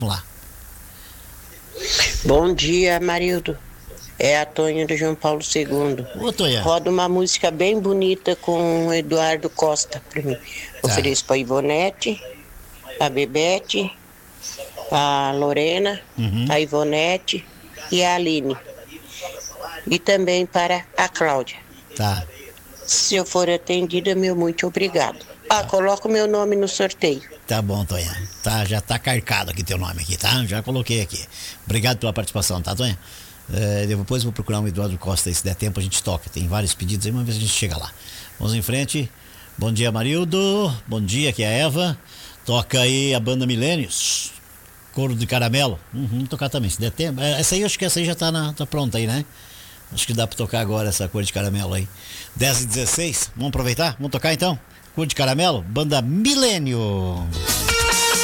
Vamos lá. Bom dia, Marildo. É a Tonha do João Paulo II. Ô, Tonha. Roda uma música bem bonita com o Eduardo Costa pra mim. Tá. Ofereço pra Ivonete, a Bebete, a Lorena, a Ivonete e a Aline. E também para a Cláudia. Tá. Se eu for atendida, meu muito obrigado. Coloca o meu nome no sorteio. Tá bom, Tonha. Tá, já tá carcado aqui teu nome aqui, tá? Já coloquei aqui. Obrigado pela participação, tá, Tonha? Depois eu vou procurar um Eduardo Costa aí, se der tempo a gente toca. Tem vários pedidos aí, uma vez a gente chega lá. Vamos em frente. Bom dia, Marildo. Bom dia, aqui é a Eva. Toca aí a banda Milênios. Coro de Caramelo. Tocar também, se der tempo. Essa aí, acho que essa aí já tá pronta aí, né? Acho que dá pra tocar agora essa Cor de Caramelo aí. 10h16. Vamos aproveitar? Vamos tocar então? Cor de Caramelo, banda Milênio.